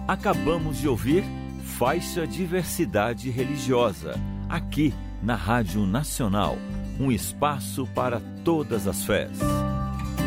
Acabamos de ouvir Faixa Diversidade Religiosa, aqui na Rádio Nacional, um espaço para todas as fés.